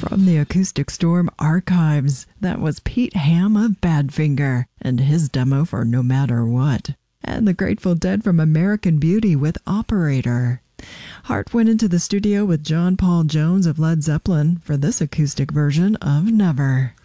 From the Acoustic Storm archives, that was Pete Ham of Badfinger and his demo for No Matter What. And the Grateful Dead from American Beauty with Operator. Hart went into the studio with John Paul Jones of Led Zeppelin for this acoustic version of Never.